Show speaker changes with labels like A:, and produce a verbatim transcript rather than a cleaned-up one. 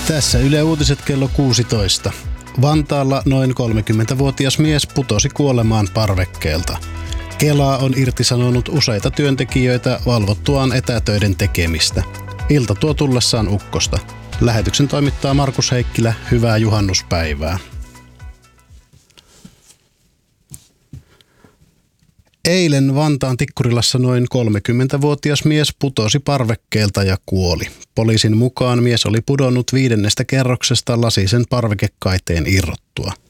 A: Tässä Yle Uutiset kello kuusitoista. Vantaalla noin kolmekymmentävuotias mies putosi kuolemaan parvekkeelta. Kela on irtisanonut useita työntekijöitä valvottuaan etätöiden tekemistä. Ilta tuo tullessaan ukkosta. Lähetyksen toimittaa Markus Heikkilä. Hyvää juhannuspäivää. Eilen Vantaan Tikkurilassa noin kolmekymmentävuotias mies putosi parvekkeelta ja kuoli. Poliisin mukaan mies oli pudonnut viidennestä kerroksesta lasisen parvekekaiteen irrottua.